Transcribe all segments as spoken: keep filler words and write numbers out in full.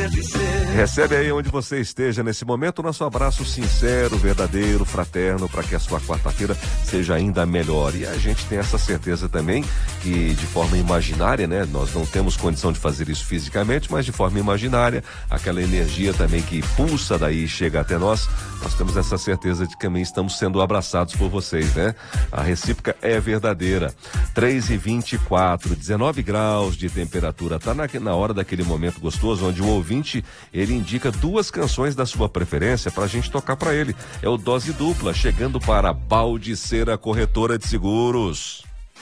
deve ser. Recebe aí onde você esteja nesse momento o nosso abraço sincero, verdadeiro, fraterno, para que a sua quarta-feira seja ainda melhor. E a gente tem essa certeza também que de forma imaginária, né? Nós não temos condição de fazer isso fisicamente, mas de forma imaginária, aquela energia também que pulsa daí e chega até nós, nós temos essa certeza de que também estamos sendo abraçados por vocês, né? A recíproca é verdadeira. três e vinte e quatro, dezenove graus de temperatura, tá na, na hora daquele momento gostoso onde o ouvinte, ele indica duas canções da sua preferência pra gente tocar pra ele. É o Dose Dupla, chegando para Baldiceira Corretora de Seguros.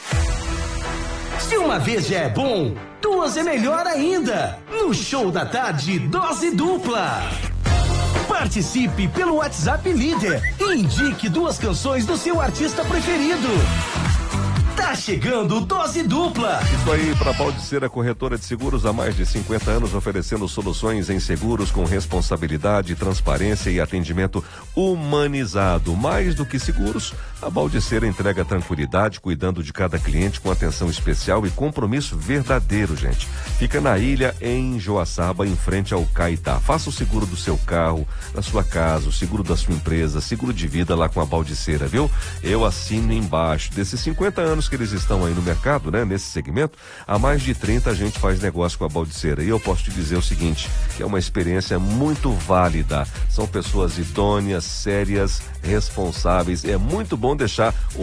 Se uma vez já é bom, duas é melhor ainda. No Show da Tarde, Dose Dupla. Participe pelo WhatsApp Líder e indique duas canções do seu artista preferido. Tá chegando Dose Dupla. Isso aí, para Baldiceira Corretora de Seguros, há mais de cinquenta anos oferecendo soluções em seguros com responsabilidade, transparência e atendimento humanizado. Mais do que seguros, a Baldiceira entrega tranquilidade, cuidando de cada cliente com atenção especial e compromisso verdadeiro, gente. Fica na ilha, em Joaçaba, em frente ao Caetá. Faça o seguro do seu carro, da sua casa, o seguro da sua empresa, seguro de vida lá com a Baldiceira, viu? Eu assino embaixo. Desses cinquenta anos que eles estão aí no mercado, né? Nesse segmento, há mais de trinta a gente faz negócio com a Baldiceira. E eu posso te dizer o seguinte, que é uma experiência muito válida. São pessoas idôneas, sérias, responsáveis. É muito bom deixar o